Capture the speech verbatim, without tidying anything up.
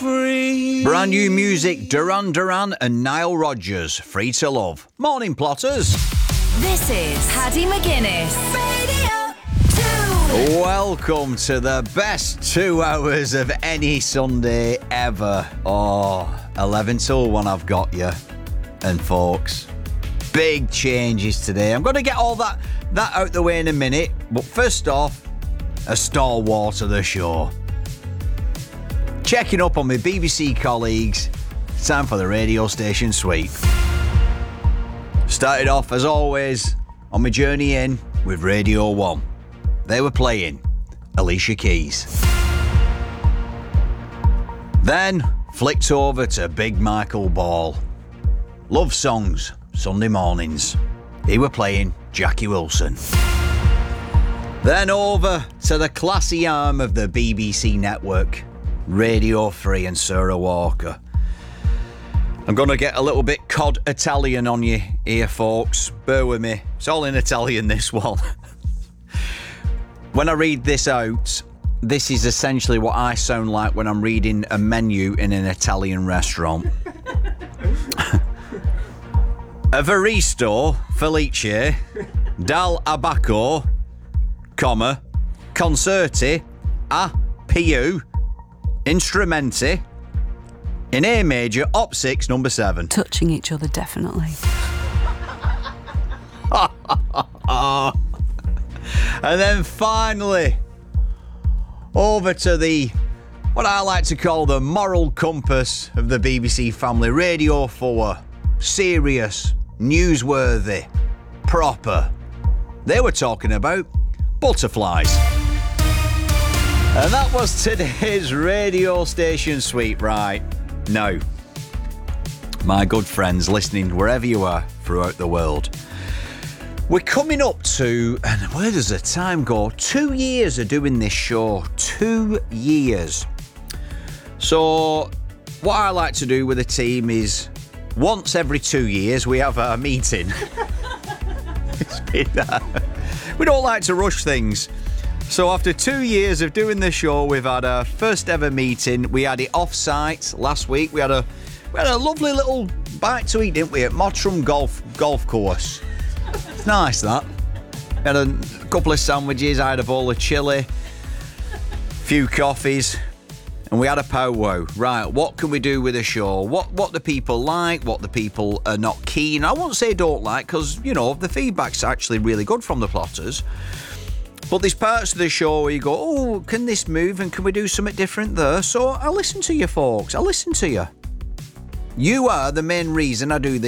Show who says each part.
Speaker 1: free.
Speaker 2: Brand new music, Duran Duran and Nile Rodgers, Free to Love. Morning, plotters.
Speaker 3: This is Paddy McGuinness. Radio two.
Speaker 2: Welcome to the best two hours of any Sunday ever. Oh, eleven till one I've got you. And folks, big changes today. I'm going to get all that, that out the way in a minute. But first off, a stalwart of the show. Checking up on my B B C colleagues. It's time for the radio station sweep. Started off, as always, on my journey in with Radio one. They were playing Alicia Keys. Then flicked over to Big Michael Ball. Love songs, Sunday mornings. He were playing Jackie Wilson. Then over to the classy arm of the B B C network, Radio three and Sarah Walker. I'm going to get a little bit cod Italian on you here, folks. Bear with me. It's all in Italian, this one. When I read this out, this is essentially what I sound like when I'm reading a menu in an Italian restaurant. Evaristo Felice dal Abaco, comma, concerti a più instrumenti in A major, op six, number seven.
Speaker 4: Touching each other, definitely.
Speaker 2: And then finally, over to the, what I like to call the moral compass of the B B C family, Radio four. Serious, newsworthy, proper. They were talking about butterflies. And that was today's radio station sweep, right? Now, my good friends listening wherever you are throughout the world, we're coming up to, and where does the time go? Two years of doing this show. Two years. So, what I like to do with the team is once every two years we have a meeting. It's been, uh, we don't like to rush things. So after two years of doing the show, we've had our first ever meeting. We had it off-site last week. We had a we had a lovely little bite to eat, didn't we, at Mottram Golf Golf Course. It's nice, that. We had a couple of sandwiches. I had a bowl of chilli, a few coffees, and we had a powwow. Right, what can we do with the show? What what the people like, what the people are not keen. I won't say don't like, because, you know, the feedback's actually really good from the plotters. But there's parts of the show where you go, oh, can this move and can we do something different there? So I listen to you, folks. I listen to you. You are the main reason I do this.